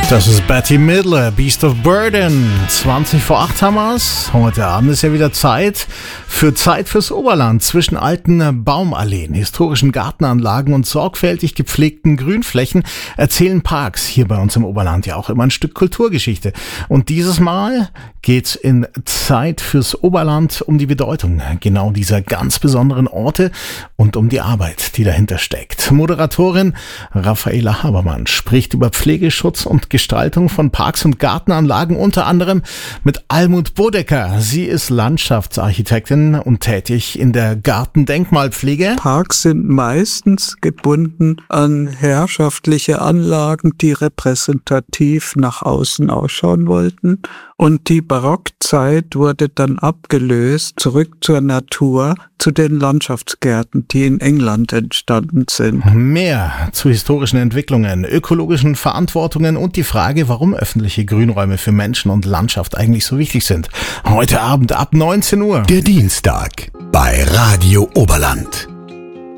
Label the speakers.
Speaker 1: Das ist Bette Midler, Beast of Burden. 20 vor 8 haben wir's. Heute Abend ist ja wieder Zeit fürs Oberland. Zwischen alten Baumalleen, historischen Gartenanlagen und sorgfältig gepflegten Grünflächen erzählen Parks hier bei uns im Oberland ja auch immer ein Stück Kulturgeschichte. Und dieses Mal geht's in Zeit fürs Oberland um die Bedeutung genau dieser ganz besonderen Orte und um die Arbeit, die dahinter steckt. Moderatorin Raffaela Habermann spricht über Pflegeschutz und Gestaltung von Parks und Gartenanlagen, unter anderem mit Almut Bodecker. Sie ist Landschaftsarchitektin und tätig in der Gartendenkmalpflege.
Speaker 2: Parks sind meistens gebunden an herrschaftliche Anlagen, die repräsentativ nach außen ausschauen wollten. Und die Barockzeit wurde dann abgelöst, zurück zur Natur, zu den Landschaftsgärten, die in England entstanden sind.
Speaker 1: Mehr zu historischen Entwicklungen, ökologischen Verantwortungen und die Frage, warum öffentliche Grünräume für Menschen und Landschaft eigentlich so wichtig sind. Heute Abend ab 19 Uhr.
Speaker 3: Der Dienstag bei Radio Oberland.